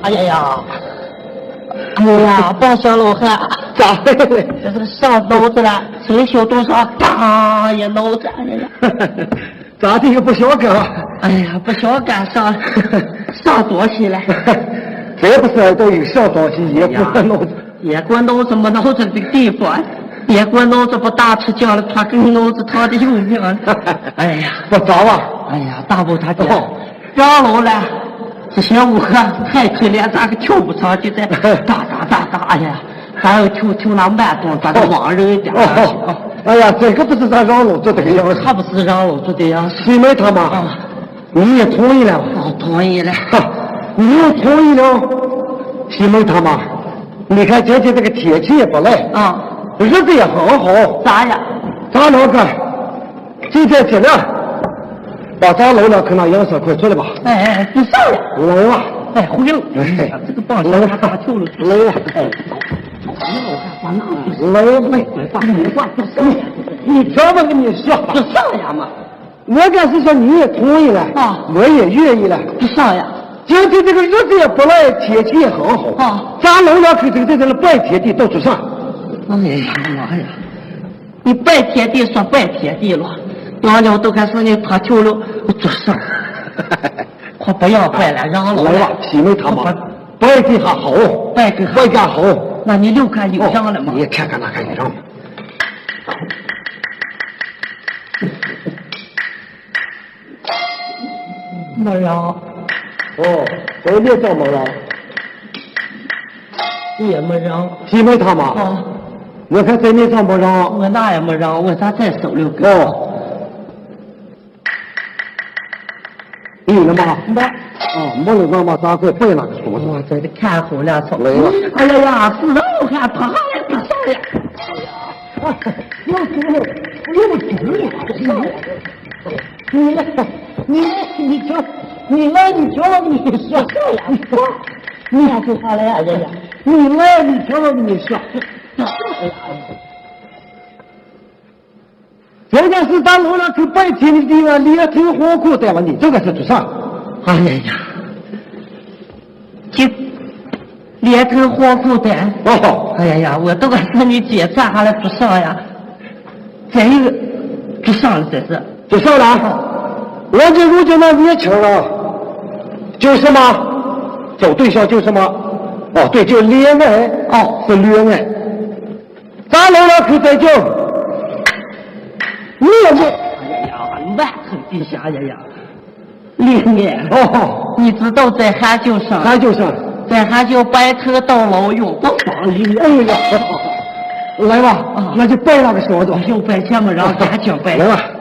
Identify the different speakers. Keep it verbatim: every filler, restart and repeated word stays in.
Speaker 1: 哎呀呀！哎呀，别说了，还
Speaker 2: 咋的了？
Speaker 1: 这是上脑子了，谁晓多少？嘎呀，脑子！哎呀，
Speaker 2: 咋的又不想干？
Speaker 1: 哎呀，不想干上上东西了。
Speaker 2: 这不是都有上东西，也不脑子，
Speaker 1: 也管脑子没脑子的地方，也管脑子不大吃酱了，他跟脑子他的有命了。哎呀，
Speaker 2: 不早啊！
Speaker 1: 哎呀，大伯他讲，让老了。这些乌合太可怜，咋个跳不上去？在哒哒哒哒，哎呀，咱要跳跳那慢动，咱就往人一点上去。
Speaker 2: 哦，哎呀，这个不是咱让老做这个样子，
Speaker 1: 他不是让老做的样子。
Speaker 2: 西梅他妈，
Speaker 1: 啊，
Speaker 2: 你也同意了？
Speaker 1: 哦，同意了。
Speaker 2: 你也同意了？西梅他妈，你看今天这个天气也不赖
Speaker 1: 啊，
Speaker 2: 日子也很好。
Speaker 1: 咋呀？
Speaker 2: 咱两个今天尽量。把咱楼上看那样色，快出来吧！
Speaker 1: 哎哎，你上来！
Speaker 2: 来吧！
Speaker 1: 哎，回来！哎，这个棒球他打球了，
Speaker 2: 来吧！哎，来吧！你话不上呀！你听我跟你说，
Speaker 1: 不上呀嘛！
Speaker 2: 我敢是说你也同意了
Speaker 1: 啊，
Speaker 2: 我也愿意了。
Speaker 1: 不上呀！
Speaker 2: 今天这个日子也不赖，天气也很好
Speaker 1: 啊！
Speaker 2: 咱楼上可这个在这里拜天地到处上。
Speaker 1: 哎呀妈呀！你拜天地说拜天地了。娘娘都开始你他跳了，我做事，快不要拜了，让老
Speaker 2: 来吧，西梅他妈，拜给他好，
Speaker 1: 拜给
Speaker 2: 拜给好。
Speaker 1: 那你六看有让了吗？
Speaker 2: 你看看那看有让吗？
Speaker 1: 没让。
Speaker 2: 哦，这也叫没让，
Speaker 1: 也没让。
Speaker 2: 西梅他妈，
Speaker 1: 啊，
Speaker 2: 我看这面上没让，
Speaker 1: 我那也没让，我咋再收六个？
Speaker 2: 哦。有了吗？
Speaker 1: 没。
Speaker 2: 哦，没了，让嘛，咱再背那个书
Speaker 1: 我这里看好了，走。
Speaker 2: 来了。
Speaker 1: 哎呀呀，是让我看他还不上呀！
Speaker 2: 哎呀，要走了，又走了，不上来。你来，你来，你瞧，你来，你瞧，你说上呀，你
Speaker 1: 看出他来呀，人家。
Speaker 2: 你来，你瞧，你说上呀。这个是咱楼上去拜天的地方，连头火锅带完你这个是做啥？
Speaker 1: 哎呀呀，就连头火锅带。
Speaker 2: 哦，
Speaker 1: 哎呀呀，我都该说你姐咋还来不上呀？再一个不上了，这是
Speaker 2: 就上了。我这如今那年轻了，就是什么找对象就是什么？哦，对，就恋爱。哦，是恋爱。咱楼上去再叫。你也不，
Speaker 1: 哎呀呀，万头地下呀呀，恋爱
Speaker 2: 哦，
Speaker 1: 你知道在韩就上，
Speaker 2: 韩就上，
Speaker 1: 在韩就白头到老永不放离。
Speaker 2: 哎呀，来吧，啊，那就拜那个小子，
Speaker 1: 又拜前面让赶紧拜，
Speaker 2: 来吧。